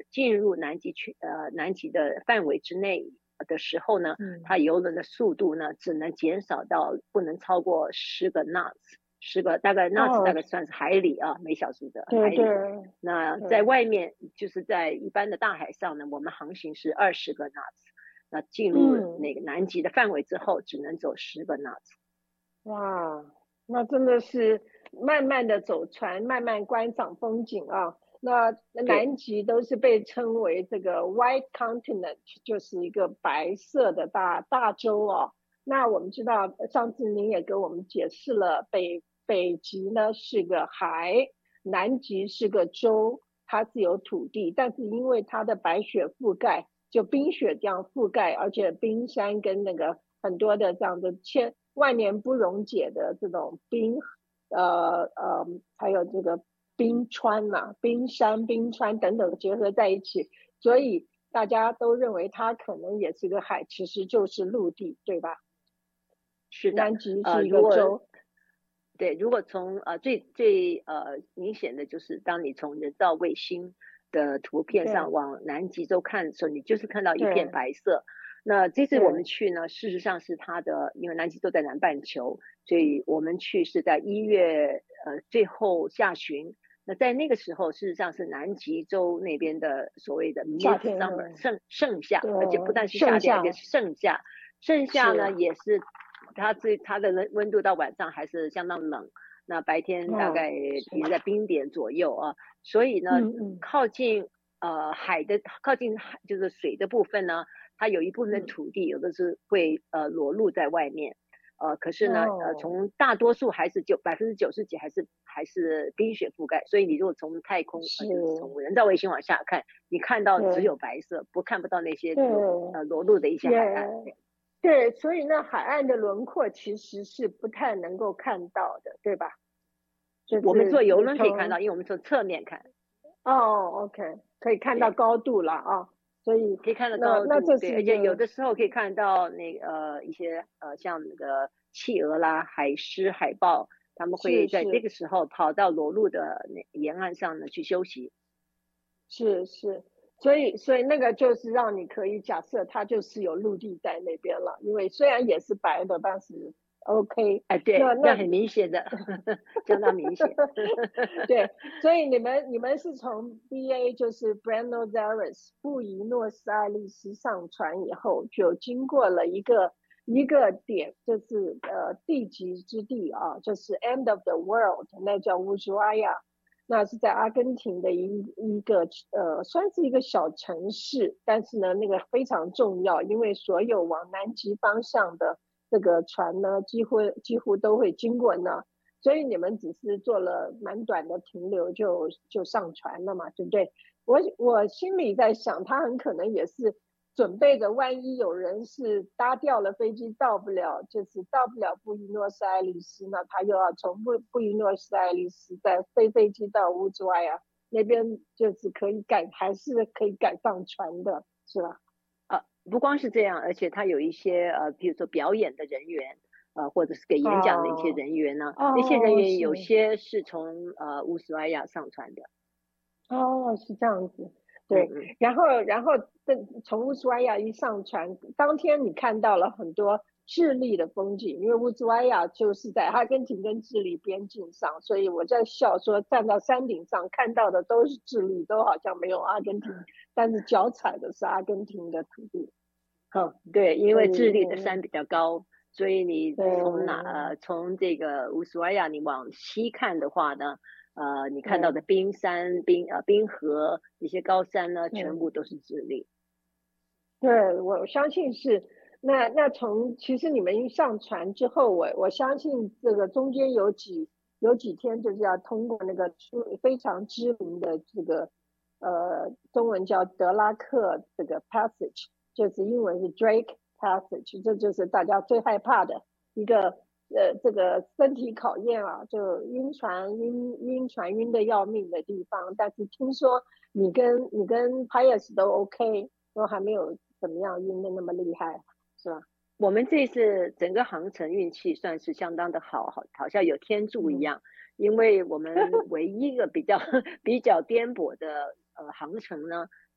进入南极的范围之内的时候呢，它游轮的速度呢只能减少到不能超过10个 knots，大概 knots 大概算是海里啊，每小时的海里。那在外面就是在一般的大海上呢，我们航行是20个 knots， 那进入那个南极的范围之后，只能走10个 knots。 哇，那真的是慢慢的走船，慢慢观赏风景啊。那南极都是被称为这个 White Continent， 就是一个白色的大洲哦。那我们知道，上次您也给我们解释了，北极呢是个海，南极是个洲，它是有土地，但是因为它的白雪覆盖，就冰雪这样覆盖，而且冰山跟那个很多的这样的万年不溶解的这种冰，还有这个冰川嘛，冰山、冰川等等结合在一起，所以大家都认为它可能也是个海，其实就是陆地，对吧？ 是的， 南极是一个洲。 对，如果从最明显的就是当你从人造卫星的图片上往南极洲看的时候，你就是看到一片白色。那这次我们去呢，事实上是因为南极洲在南半球，所以我们去是在1月最后下旬。那在那个时候，事实上是南极洲那边的所谓的 midsummer 盛夏，而且不但是夏天，而且是盛夏。盛夏呢也是它的温度到晚上还是相当冷，那白天大概也在冰点左右啊。所以呢，靠近就是水的部分呢，它有一部分的土地有的是会裸露在外面。可是呢，从大多数还是90%几还是冰雪覆盖，所以你如果从太空就是从人造卫星往下看，你看到只有白色，看不到那些裸露的一些海岸。 对，所以那海岸的轮廓其实是不太能够看到的，对吧？ 我们坐游轮可以看到，因为我们从侧面看。 OK， 可以看到高度了啊，所以可以看到高度，对，而且有的时候可以看到一些像那个企鹅啦、海狮、海豹，他们会在这个时候跑到裸露的沿岸上呢去休息。 是，所以那个就是让你可以假设它就是有陆地在那边了，因为虽然也是白的，但是 OK， 对，那很明显的，相当明显。 对，所以你们是从 BA 就是 Buenos Aires 布宜诺斯艾利斯上船以后，就经过了一个点，就是地极之地啊，就是 End of the World， 那叫乌苏阿亚。那是在阿根廷的一个算是一个小城市，但是呢，那个非常重要，因为所有往南极方向的这个船呢，几乎都会经过那，所以你们只是做了蛮短的停留就上船了嘛，对不对？我心里在想，他很可能也是准备着，万一有人是搭掉了飞机到不了布宜诺斯艾利斯，那他又要从布宜诺斯艾利斯再飞机到乌兹外啊，那边就是还是可以赶上船的，是吧？ 不光是这样，而且他有一些比如说表演的人员，或者是给演讲的一些人员呢，那些人员有些是从乌斯怀亚上船的。 是这样子。对，然后从乌斯怀亚一上船，当天你看到了很多智利的风景，因为乌斯怀亚就是在阿根廷跟智利边境上，所以我在笑说站到山顶上看到的都是智利，都好像没有阿根廷，但是脚踩的是阿根廷的土地。 对，因为智利的山比较高，所以你从这个乌斯怀亚你往西看的话呢，你看到的冰山、冰河一些高山呢，全部都是智利。 对，我相信是。那其实你们一上船之后，我相信这个中间有几天就是要通过那个非常知名的这个中文叫德拉克这个 passage， 就是英文是 Drake passage， 这就是大家最害怕的一个这个身体考验啊，就晕船晕的要命的地方。但是听说你跟Pius 都 OK， 都还没有怎么样晕的那么厉害，是吧？ 我们这次整个航程运气算是相当的好像有天助一样，因为我们唯一一个比较颠簸的航程呢，